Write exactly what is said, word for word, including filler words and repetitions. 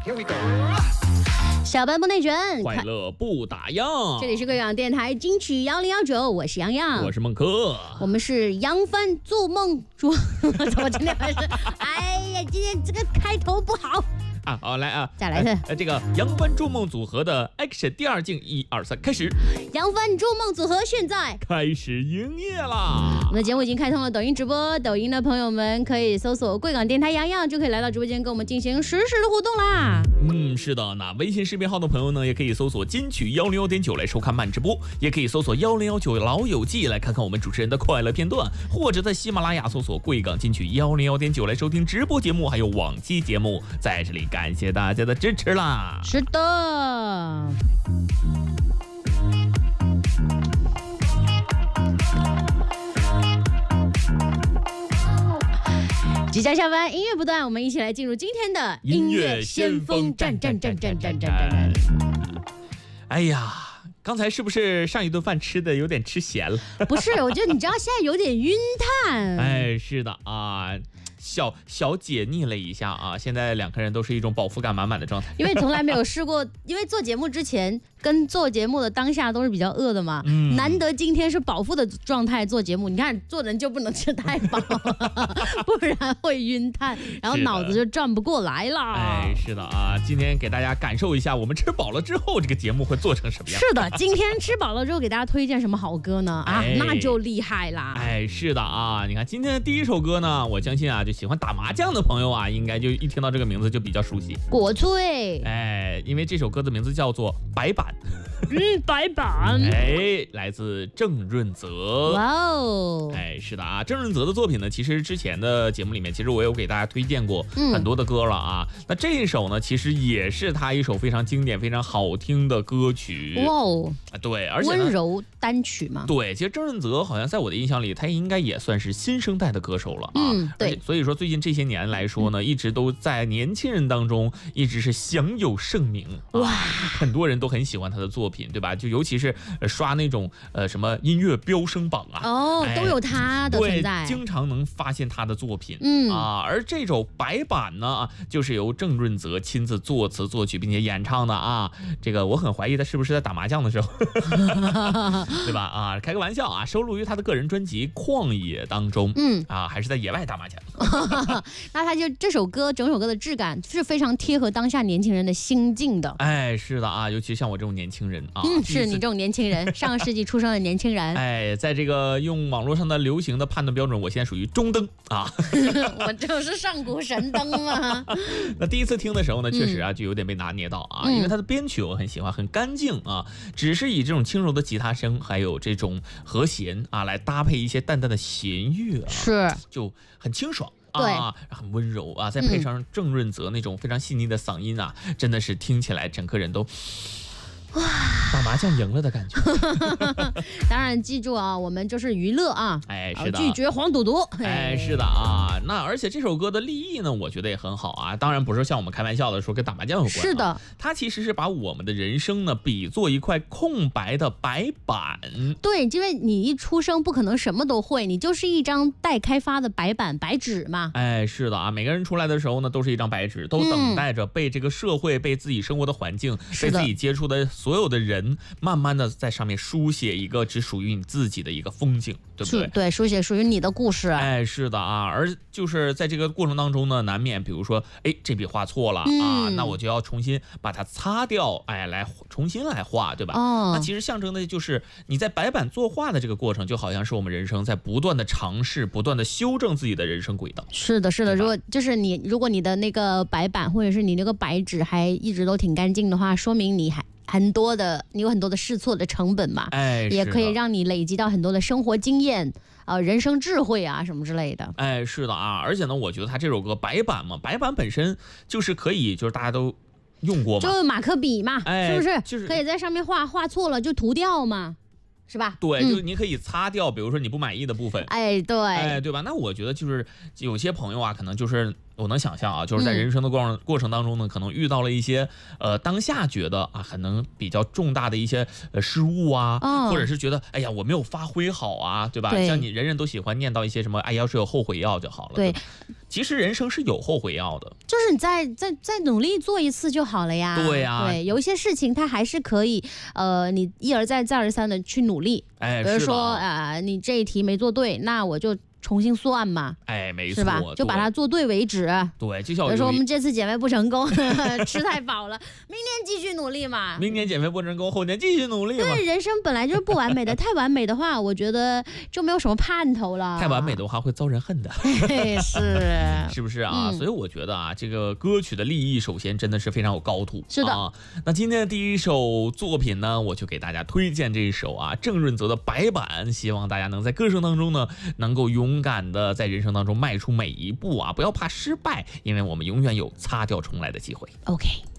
Here we go。 小班不内卷， 快乐不打烊。 这里是贵港电台金曲幺零幺九，我是洋洋， 我是孟克， 我们是扬帆做梦做。怎么今天还是？哎呀，今天这个开头不好。 啊，好来啊， 再来一次。 呃，这个扬帆筑梦组合的 Action 第二镜，一二三，开始。 扬帆筑梦组合现在开始营业啦！ 我们的节目已经开通了抖音直播，抖音的朋友们可以搜索贵港电台洋洋，就可以来到直播间跟我们进行实时的互动啦。 嗯，是的，那微信视频号的朋友呢，也可以搜索金曲幺零幺点九来收看慢直播，也可以搜索幺零幺九老友记来看看我们主持人的快乐片段，或者在喜马拉雅搜索贵港金曲幺零幺点九来收听直播节目，还有往期节目，在这里感谢大家的支持啦！ 是的。即将下班，音乐不断，我们一起来进入今天的音乐先锋战战战战战战。哎呀，刚才是不是上一顿饭吃的有点吃咸了？ 不是，我觉得你知道现在有点晕碳。 哎，是的啊。小小解腻了一下啊，现在两个人都是一种饱腹感满满的状态， 因为从来没有试过，因为做节目之前跟做节目的当下都是比较饿的嘛，嗯、难得今天是饱腹的状态做节目，你看做人就不能吃太饱，不然会晕碳，然后脑子就转不过来了。 哎，是的啊，今天给大家感受一下，我们吃饱了之后这个节目会做成什么样？ 是的，今天吃饱了之后给大家推荐什么好歌呢？啊， 哎、 那就厉害啦！ 哎，是的啊，你看今天的第一首歌呢，我相信啊，就喜欢打麻将的朋友啊，应该就一听到这个名字就比较熟悉。 国粹， 哎，因为这首歌的名字叫做《白板》。 嗯，白板。 哎，来自郑润泽。 哇哦。 哎，是的啊，郑润泽的作品呢，其实之前的节目里面，其实我有给大家推荐过很多的歌了啊。嗯、那这一首呢，其实也是他一首非常经典、非常好听的歌曲。 哇哦。 啊，对，而且温柔单曲嘛。 对，其实郑润泽好像在我的印象里，他应该也算是新生代的歌手了啊。 嗯，对。 所以说最近这些年来说呢，嗯、一直都在年轻人当中一直是享有盛名。哇，很多人都很喜欢他的作品，对吧？就尤其是刷那种呃什么音乐飙升榜啊， 哦，哎、都有他的存在， 对，经常能发现他的作品。 嗯啊，而这首《白板》呢，就是由郑润泽亲自作词作曲并且演唱的啊。这个我很怀疑他是不是在打麻将的时候，对吧？啊，开个玩笑啊，收录于他的个人专辑《旷野》当中。嗯啊，还是在野外打麻将。 那他就这首歌整首歌的质感是非常贴合当下年轻人的心境的。 哎，是的啊，尤其像我这种年轻人啊， 嗯，是你这种年轻人，上个世纪出生的年轻人。 哎，在这个用网络上的流行的判断标准，我现在属于中登啊。 我就是上古神灯嘛。 那第一次听的时候呢，确实啊就有点被拿捏到啊，嗯、因为他的编曲我很喜欢，很干净啊，只是以这种轻柔的吉他声，还有这种和弦啊来搭配一些淡淡的弦乐啊， 是就很清爽。 对啊，很温柔啊，再配上郑润泽那种非常细腻的嗓音啊，嗯、真的是听起来整个人都哇，打麻将赢了的感觉。 当然记住啊，我们就是娱乐啊， 哎，是的， 拒绝黄赌毒。 哎，是的啊。那而且这首歌的立意呢，我觉得也很好啊。当然不是像我们开玩笑的说跟打麻将有关、啊， 是的， 它其实是把我们的人生呢比作一块空白的白板。 对，因为你一出生不可能什么都会，你就是一张待开发的白板白纸嘛。 哎，是的啊，每个人出来的时候呢，都是一张白纸，都等待着被这个社会、嗯、被自己生活的环境、被自己接触的所有的人，慢慢的在上面书写一个只属于你自己的一个风景，对不对？ 对，书写属于你的故事。 哎，是的啊，而就是在这个过程当中呢，难免比如说，哎，这笔画错了、嗯、啊，那我就要重新把它擦掉，哎，来重新来画，对吧？哦，那其实象征的就是你在白板作画的这个过程，就好像是我们人生在不断的尝试、不断的修正自己的人生轨道。 是的，是的，如果就是你，如果你的那个白板或者是你那个白纸还一直都挺干净的话，说明你还很多的，你有很多的试错的成本嘛， 哎， 也可以让你累积到很多的生活经验。呃，人生智慧啊，什么之类的。 哎，是的啊，而且呢，我觉得他这首歌白板嘛，白板本身就是可以，就是大家都用过嘛， 就是马克笔嘛， 哎、 是不是？ 就是可以在上面画，画错了就涂掉嘛。是吧？ 对，嗯、就你可以擦掉，比如说你不满意的部分， 哎，对， 哎，对吧？那我觉得就是有些朋友啊，可能就是我能想象啊，就是在人生的过程过程当中呢，可能遇到了一些呃当下觉得啊可能比较重大的一些呃失误啊，哦、或者是觉得哎呀我没有发挥好啊，对吧？对，像你人人都喜欢念叨一些什么，哎，要是有后悔药就好了。对，对，其实人生是有后悔药的， 就是你再再再努力做一次就好了呀。 对呀、啊， 对，有一些事情它还是可以呃你一而再再而三的去努力。 哎， 比如说啊、呃，你这一题没做对，那我就重新算嘛， 哎，没错， 是吧？就把它做对为止。 对，就像比如说我们这次减肥不成功，吃太饱了，明年继续努力嘛。 明年减肥不成功，后年继续努力嘛。 对，人生本来就是不完美的，太完美的话，我觉得就没有什么盼头了。 太完美的话会遭人恨的， 是是不是啊、嗯？所以我觉得啊，这个歌曲的立意首先真的是非常有高度。 是的。 啊、那今天的第一首作品呢，我就给大家推荐这一首啊郑润泽的《白板》，希望大家能在歌声当中呢，能够勇敢的在人生当中迈出每一步啊，不要怕失败，因为我们永远有擦掉重来的机会。 OK。